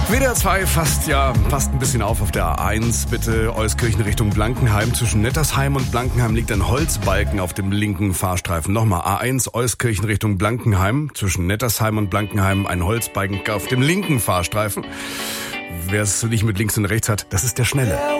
WDR 2 fast ein bisschen auf der A1. Bitte Euskirchen Richtung Blankenheim. Zwischen Nettersheim und Blankenheim liegt ein Holzbalken auf dem linken Fahrstreifen. Nochmal A1 Euskirchen Richtung Blankenheim. Zwischen Nettersheim und Blankenheim ein Holzbalken auf dem linken Fahrstreifen. Wer es nicht mit links und rechts hat, das ist der Schnelle.